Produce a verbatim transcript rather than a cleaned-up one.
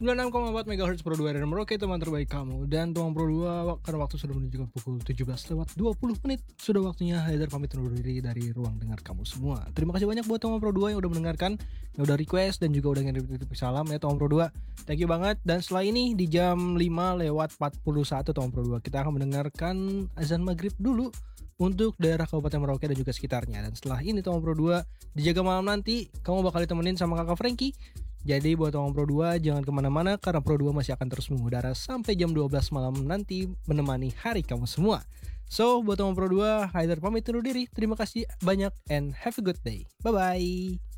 sembilan puluh enam koma empat megahertz Pro dua dan Merauke teman terbaik kamu. Dan Tuang Pro dua, karena waktu sudah menunjukkan pukul tujuh belas lewat dua puluh menit, sudah waktunya Haidar pamit undur diri dari ruang dengar kamu semua. Terima kasih banyak buat Tuang Pro dua yang udah mendengarkan, yang udah request dan juga udah ngirim titip salam ya Tuang Pro dua. Thank you banget. Dan setelah ini di jam lima lewat empat puluh satu Tuang Pro dua kita akan mendengarkan azan maghrib dulu untuk daerah Kabupaten Merauke dan juga sekitarnya. Dan setelah ini Tuang Pro dua dijaga malam nanti kamu bakal ditemenin sama kakak Frankie. Jadi buat Tuang Pro dua jangan kemana-mana karena Pro dua masih akan terus mengudara sampai jam dua belas malam nanti menemani hari kamu semua. So buat Tuang Pro dua, Haidar pamit undur diri. Terima kasih banyak and have a good day. Bye bye.